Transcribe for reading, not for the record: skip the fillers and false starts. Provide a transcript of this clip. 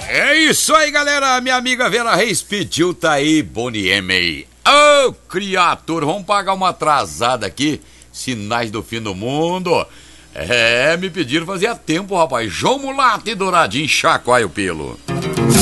É isso aí, galera. Minha amiga Vera Reis pediu, tá aí, Boniemei. Ô, criatura, vamos pagar uma atrasada aqui. Sinais do fim do mundo. Me pediram fazia tempo, rapaz. João Mulato e Douradinho, chacoalha o pelo.